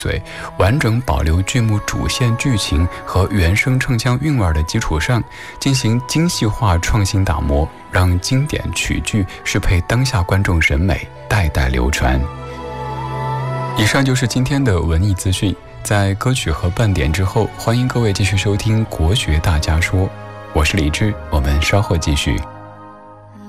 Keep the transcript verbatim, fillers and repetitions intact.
嘴，完整保留剧目主线剧情和原声唱腔韵味的基础上，进行精细化创新打磨，让经典曲剧适配当下观众审美，代代流传。以上就是今天的文艺资讯，在歌曲和半点之后，欢迎各位继续收听国学大家说，我是李志，我们稍后继续。